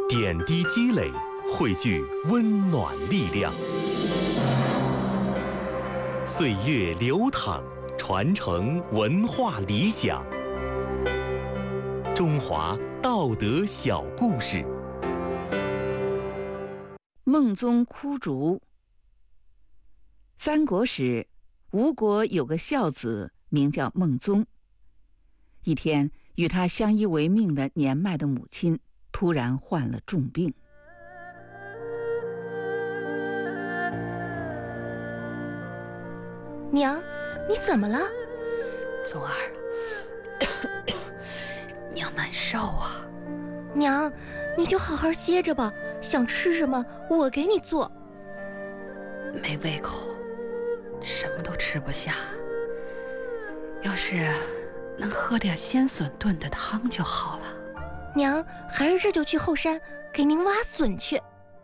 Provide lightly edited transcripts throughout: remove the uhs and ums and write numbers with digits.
点滴积累，汇聚温暖力量。岁月流淌，传承文化理想。中华道德小故事。 孟宗哭竹。三国时，吴国有个孝子，名叫孟宗。一天，与他相依为命的年迈的母亲突然患了重病。 娘，你怎么了？ 宗儿，娘难受啊。 娘，你就好好歇着吧，想吃什么我给你做。 没胃口，什么都吃不下。要是能喝点鲜笋炖的汤就好了。 娘，孩儿这就去后山给您挖笋去。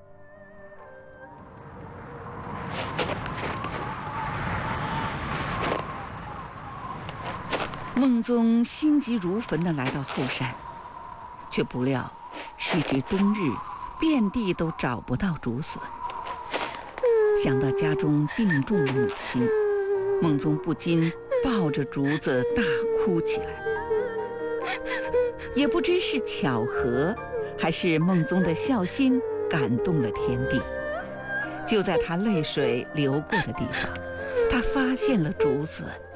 孟宗心急如焚地来到后山，却不料时值冬日，遍地都找不到竹笋。想到家中病重的母亲，孟宗不禁抱着竹子大哭起来。也不知是巧合，还是孟宗的孝心感动了天地。就在他泪水流过的地方，他发现了竹笋。